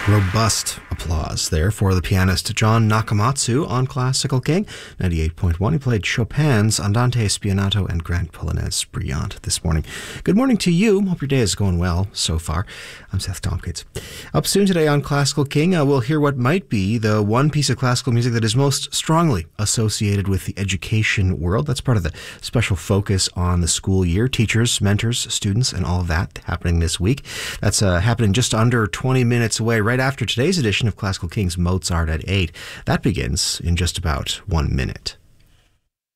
Robust applause there for the pianist John Nakamatsu on Classical King 98.1. He played Chopin's Andante Spianato and Grand Polonaise Brillante this morning. Good morning to you. Hope your day is going well so far. I'm Seth Tompkins. Up soon today on Classical King, we'll hear what might be the one piece of classical music that is most strongly associated with the education world. That's part of the special focus on the school year. Teachers, mentors, students, and all of that happening this week. That's happening just under 20 minutes away, right after today's edition of Classical King's Mozart at 8. That begins in just about 1 minute.